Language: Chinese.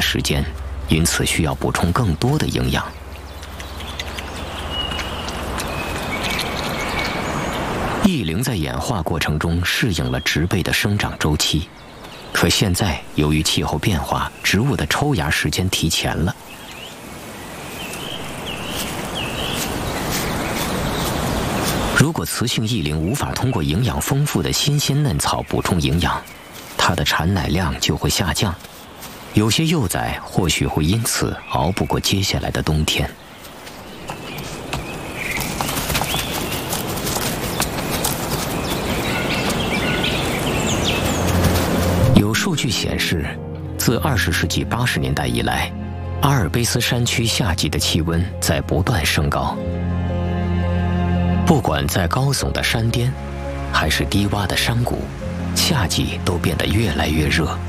时间，因此需要补充更多的营养。异灵在演化过程中适应了植被的生长周期，可现在由于气候变化，植物的抽芽时间提前了。如果雌性异灵无法通过营养丰富的新鲜嫩草补充营养，它的产奶量就会下降，有些幼崽或许会因此熬不过接下来的冬天。有数据显示，自20世纪80年代以来，阿尔卑斯山区夏季的气温在不断升高。不管在高耸的山巅，还是低洼的山谷，夏季都变得越来越热。